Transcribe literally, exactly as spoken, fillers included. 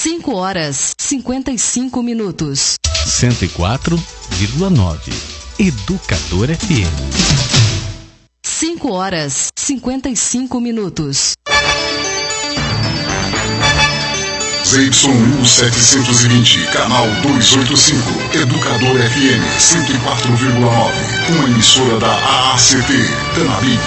cinco horas, cinquenta e cinco minutos. cento e quatro vírgula nove. Educador F M. cinco horas, cinquenta e cinco minutos. Z Y U setecentos e vinte, canal duzentos e oitenta e cinco, Educador F M cento e quatro vírgula nove, uma emissora da A A C T, Tanabi.